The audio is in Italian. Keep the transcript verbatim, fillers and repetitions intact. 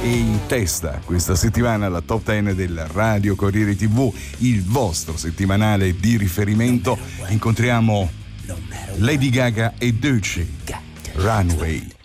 è in testa questa settimana alla top dieci del Radio Corriere tivù, il vostro settimanale di riferimento. Incontriamo Lady Gaga e Doechii, Runway.